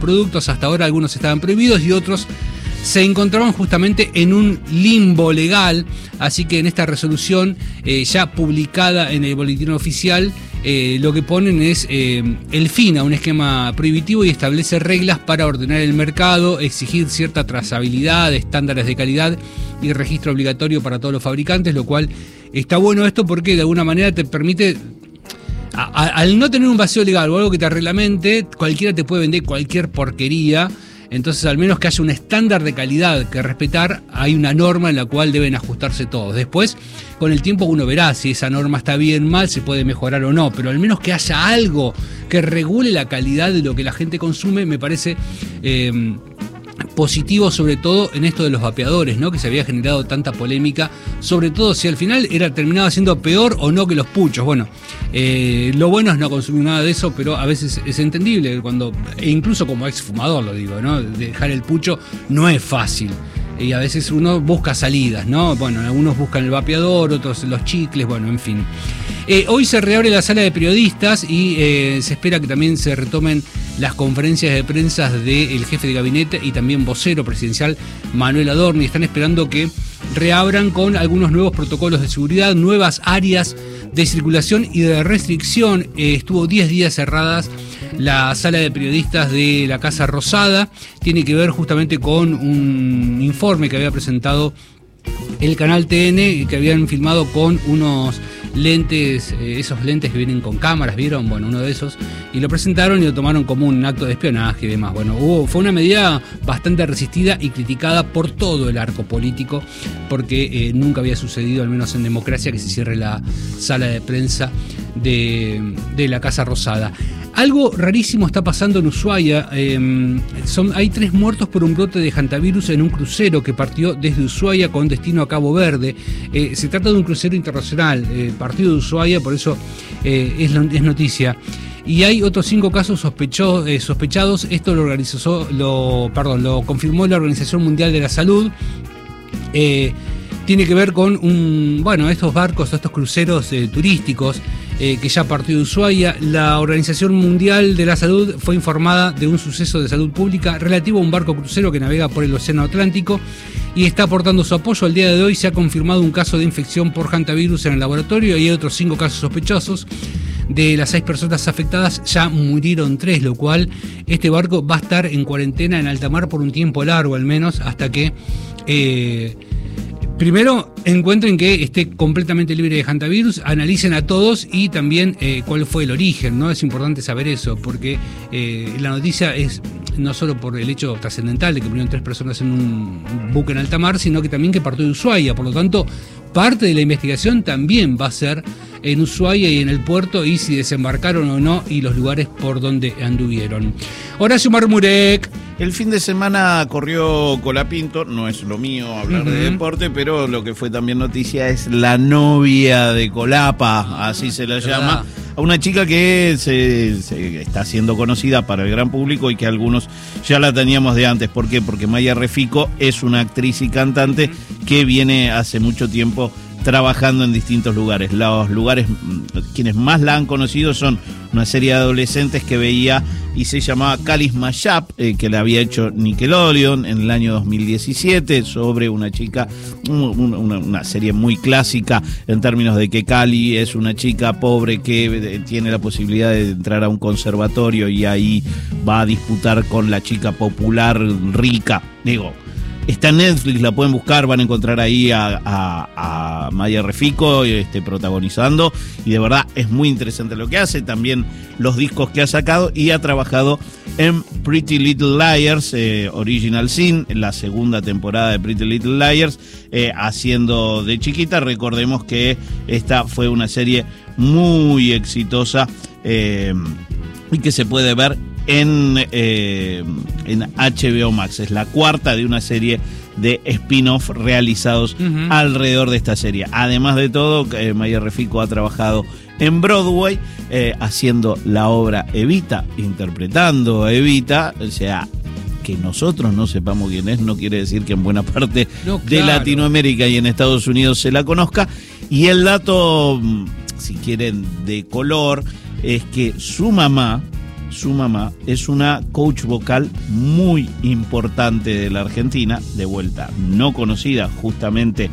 productos. Hasta ahora algunos estaban prohibidos y otros se encontraban justamente en un limbo legal, así que en esta resolución ya publicada en el boletín oficial, lo que ponen es el fin a un esquema prohibitivo y establece reglas para ordenar el mercado, exigir cierta trazabilidad, estándares de calidad y registro obligatorio para todos los fabricantes, lo cual está bueno esto porque de alguna manera te permite, al no tener un vacío legal o algo que te reglamente, cualquiera te puede vender cualquier porquería. Entonces, al menos que haya un estándar de calidad que respetar, hay una norma en la cual deben ajustarse todos. Después, con el tiempo uno verá si esa norma está bien, mal, se puede mejorar o no, pero al menos que haya algo que regule la calidad de lo que la gente consume, me parece positivo, sobre todo en esto de los vapeadores, ¿no? Que se había generado tanta polémica, sobre todo si al final terminaba siendo peor o no que los puchos. Bueno, lo bueno es no consumir nada de eso, pero a veces es entendible e incluso como exfumador lo digo, ¿no? Dejar el pucho no es fácil. Y a veces uno busca salidas, ¿no? Bueno, algunos buscan el vapeador, otros los chicles, bueno, en fin. Hoy se reabre la sala de periodistas y se espera que también se retomen las conferencias de prensa del jefe de gabinete y también vocero presidencial Manuel Adorni. Están esperando que reabran con algunos nuevos protocolos de seguridad, nuevas áreas de circulación y de restricción. Estuvo 10 días cerradas la sala de periodistas de la Casa Rosada. Tiene que ver justamente con un informe que había presentado el canal TN, que habían filmado con unos lentes, esos lentes que vienen con cámaras, ¿vieron? Bueno, uno de esos, y lo presentaron y lo tomaron como un acto de espionaje y demás. Bueno, fue una medida bastante resistida y criticada por todo el arco político, porque nunca había sucedido, al menos en democracia, que se cierre la sala de prensa de la Casa Rosada. Algo rarísimo está pasando en Ushuaia. Hay 3 muertos por un brote de hantavirus en un crucero que partió desde Ushuaia con destino a Cabo Verde. Se trata de un crucero internacional, partido de Ushuaia, por eso es noticia. Y hay otros 5 casos sospechados. Esto lo confirmó la Organización Mundial de la Salud. Tiene que ver con estos barcos, estos cruceros turísticos que ya partió de Ushuaia. La Organización Mundial de la Salud fue informada de un suceso de salud pública relativo a un barco crucero que navega por el Océano Atlántico y está aportando su apoyo. Al día de hoy se ha confirmado un caso de infección por hantavirus en el laboratorio y hay otros 5 casos sospechosos. De las 6 personas afectadas ya murieron 3, lo cual este barco va a estar en cuarentena en alta mar por un tiempo largo, al menos hasta que primero encuentren que esté completamente libre de hantavirus, analicen a todos y también cuál fue el origen, ¿no? Es importante saber eso, porque la noticia es no solo por el hecho trascendental de que murieron 3 personas en un buque en alta mar, sino que también que partió de Ushuaia. Por lo tanto, parte de la investigación también va a ser en Ushuaia y en el puerto, y si desembarcaron o no, y los lugares por donde anduvieron. Horacio Marmurek. El fin de semana corrió Colapinto, no es lo mío hablar de deporte, pero lo que fue también noticia es la novia de Colapa, así se la llama, a una chica que se está siendo conocida para el gran público y que algunos ya la teníamos de antes. ¿Por qué? Porque Maya Refico es una actriz y cantante que viene hace mucho tiempo trabajando en distintos lugares. Los lugares, quienes más la han conocido son una serie de adolescentes que veía y se llamaba Cali's Mashup, que la había hecho Nickelodeon en el año 2017, sobre una chica, una serie muy clásica en términos de que Cali es una chica pobre que tiene la posibilidad de entrar a un conservatorio y ahí va a disputar con la chica popular rica. Está en Netflix, la pueden buscar, van a encontrar ahí a Maya Refico protagonizando, y de verdad es muy interesante lo que hace, también los discos que ha sacado, y ha trabajado en Pretty Little Liars, Original Sin, la segunda temporada de Pretty Little Liars, haciendo de chiquita. Recordemos que esta fue una serie muy exitosa y que se puede ver en HBO Max. Es la 4ª de una serie de spin-off realizados alrededor de esta serie. Además de todo, Maya Refico ha trabajado en Broadway haciendo la obra Evita, interpretando a Evita. O sea, que nosotros no sepamos quién es no quiere decir que en buena parte de Latinoamérica y en Estados Unidos se la conozca. Y el dato, si quieren, de color, es que su mamá su mamá es una coach vocal muy importante de la Argentina, de vuelta no conocida, justamente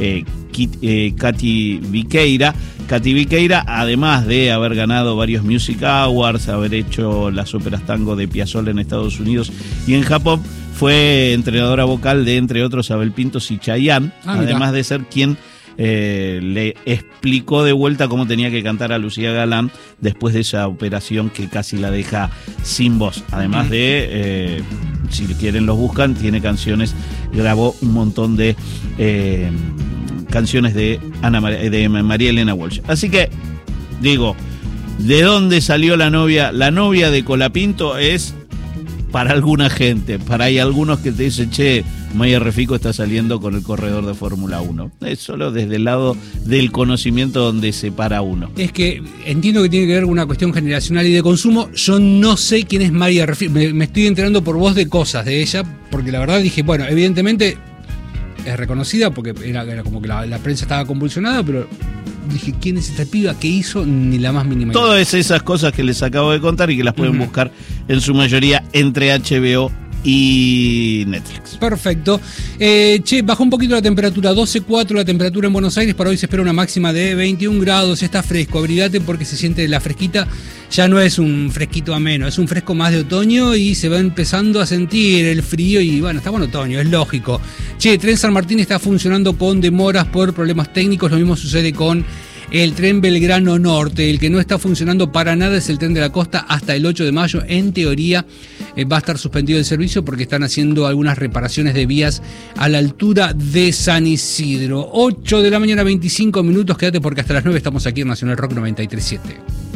Katy Viqueira. Katy Viqueira, además de haber ganado varios Music Awards, haber hecho las óperas tango de Piazzolla en Estados Unidos y en Japón, fue entrenadora vocal de, entre otros, Abel Pintos y Chayanne, además de ser quien le explicó de vuelta cómo tenía que cantar a Lucía Galán después de esa operación que casi la deja sin voz. Además de, si quieren los buscan, tiene canciones, grabó un montón de canciones de María Elena Walsh. Así que, digo, ¿de dónde salió la novia? La novia de Colapinto es para alguna gente. Hay algunos que te dicen, che, Maya Refico está saliendo con el corredor de Fórmula 1. Es solo desde el lado del conocimiento donde se para uno. Es que entiendo que tiene que ver con una cuestión generacional y de consumo. Yo no sé quién es Maya Refico. Me estoy enterando por voz de cosas de ella, porque la verdad dije, bueno, evidentemente es reconocida porque era como que la prensa estaba convulsionada, pero dije, ¿quién es esta piba? ¿Qué hizo? Ni la más mínima idea. Todas esas cosas que les acabo de contar y que las pueden buscar en su mayoría entre HBO y Netflix. Perfecto. Bajó un poquito la temperatura, 12.4 la temperatura en Buenos Aires. Para hoy se espera una máxima de 21 grados. Está fresco, abrigate porque se siente la fresquita. Ya no es un fresquito ameno, es un fresco más de otoño y se va empezando a sentir el frío y bueno, está en otoño, es lógico. Tren San Martín está funcionando con demoras por problemas técnicos. Lo mismo sucede con el tren Belgrano Norte. El que no está funcionando para nada es el tren de la costa hasta el 8 de mayo. En teoría va a estar suspendido el servicio porque están haciendo algunas reparaciones de vías a la altura de San Isidro. 8 de la mañana, 25 minutos. Quédate porque hasta las 9 estamos aquí en Nacional Rock 93.7.